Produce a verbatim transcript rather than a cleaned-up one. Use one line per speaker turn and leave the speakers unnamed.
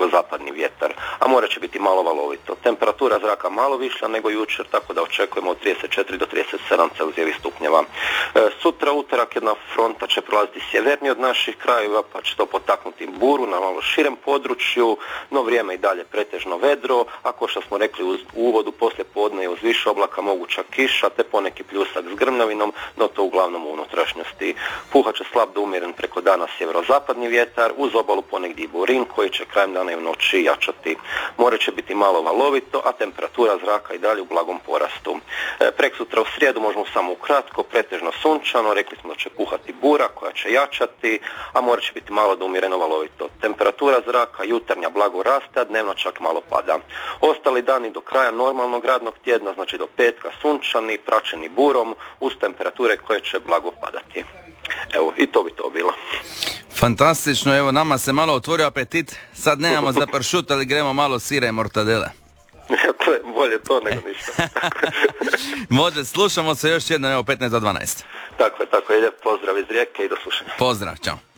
sjeverozapadni vjetar, a more će biti malo valovito. Temperatura zraka malo viša nego jučer, tako da očekujemo od trideset četiri do trideset sedam Celzijevih stupnjeva. E, sutra utorak jedna fronta će prolaziti sjevernije od naših krajeva, pa će to potaknuti buru na malo širem području, no vrijeme i dalje pretežno vedro, a ko što smo rekli u uvodu, poslije podne je uz više oblaka moguća kiša, te poneki pljusak s grmljavinom, no to uglavnom u unutrašnjosti. Puhat će slab do umjeren preko dana sjeverozapadni vjetar, uz obalu ponegdje i burin koji će krajem dana i u noći jačati. More će biti malo valovito, a temperatura zraka i dalje u blagom porastu. E, preksutra u srijedu možemo samo ukratko, pretežno sunčano, rekli smo da će puhati bura koja će jačati, a more će biti malo do umjereno valovito. Temperatura zraka jutarnja blago raste, a dnevno čak malo pada. Ostali dani do kraja normalnog radnog tjedna, znači do petka, sunčani, praćeni burom, uz temperature koje će blago padati. Evo, i to bi to bilo.
Fantastično, evo nama se malo otvorio apetit, sad nemamo za pršut, ali gremo malo sira i mortadele.
To je bolje to nego ništa.
Može, slušamo se još jednom, evo petnaest do dvanaest.
Tako je, tako je, pozdrav iz Rijeke i do slušanja.
Pozdrav, čao.